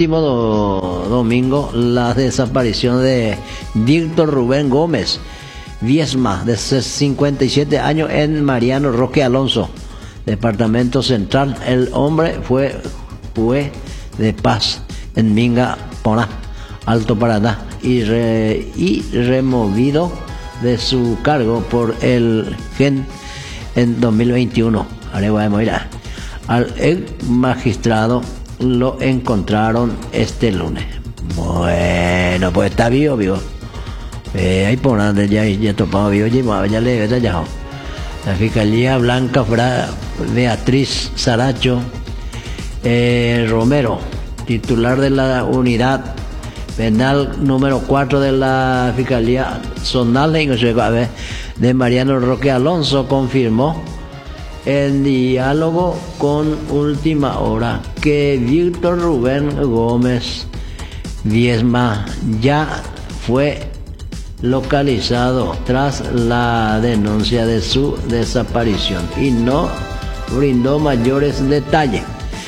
último domingo la desaparición de Víctor Rubén Gómez Viesma, de 57 años, en Mariano Roque Alonso, departamento central. El hombre fue de paz en Minga, Pona, Alto Paraná, y removido de su cargo por el GEN en 2021. Al ex magistrado lo encontraron este lunes. Bueno, pues está vivo. Ahí por donde ya topado vivo, ya le ya. La Fiscalía Blanca Beatriz Saracho Romero, titular de la unidad penal número 4 de la Fiscalía Zonal de Mariano Roque Alonso, confirmó en diálogo con Última Hora que Víctor Rubén Gómez Viesma ya fue localizado tras la denuncia de su desaparición y no brindó mayores detalles.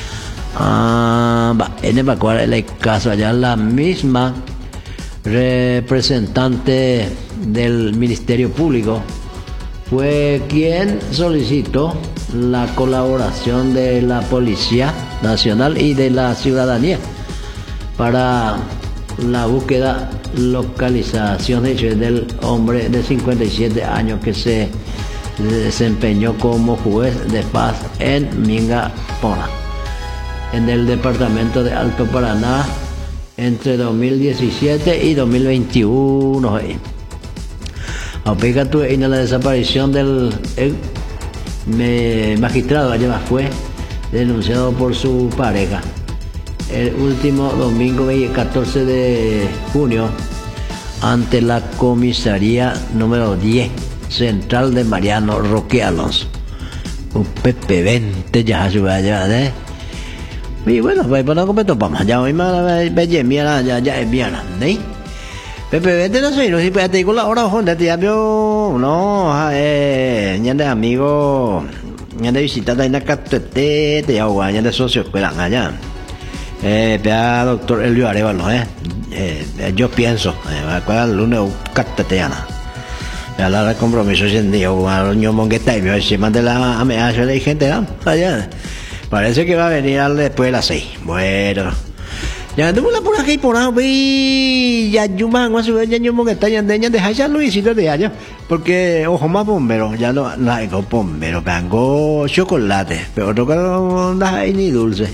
En el caso allá, la misma representante del Ministerio Público fue quien solicitó la colaboración de la Policía Nacional y de la ciudadanía para la búsqueda, localización del hombre de 57 años que se desempeñó como juez de paz en Minga, Pona, en el departamento de Alto Paraná entre 2017 y 2021. Aplica en la desaparición del magistrado, allá fue denunciado por su pareja el último domingo 14 de junio ante la comisaría número 10 central de Mariano Roque Alonso. Pepe 20 ya se y bueno, pues no comento para más. Ya hoy me mira ya es bien, ¿sí? Pepe 20 no sé, no si puede te con la hora Honda te hablo no ya de amigo, ya de visitar en la catete te agua ya de socio escuela allá. Doctor Elio Arevalo, yo pienso, el lunes cateteana. Ya la compromiso sin día, niño mongueta y me se manda la amenaza de gente, ¿no? Allá. Parece que va a venir después de las 6. Bueno. Ya andamos la por aquí por ahí, ya yo más a subir ya yo mongueta ya deja ya Luisito de allá, porque ojo más bombero, ya no hay bombero, vengo chocolate, pero no no hay ni dulce.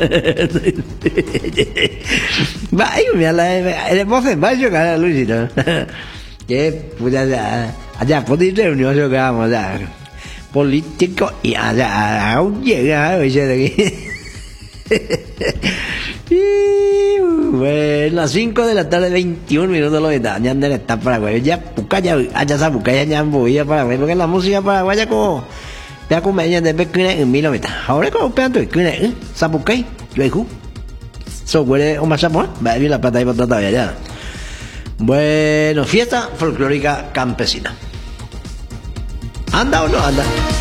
Vaya, mira el bofe va a chocar Luisito. Que pues allá por reunión jugamos allá político y allá llega hoy de aquí. Bueno, las 5 de la tarde, 21 minutos lo está, ya anda está Paraguay, ya puca ya allá sa puca ya voy a Paraguay, porque la música paraguaya como ya como ella de pequeña en 1900. Ahora como peando que sa puca yo digo so huele o más sabor, va a ver la plata y patata allá. Bueno, fiesta folclórica campesina. ¿Anda o no anda?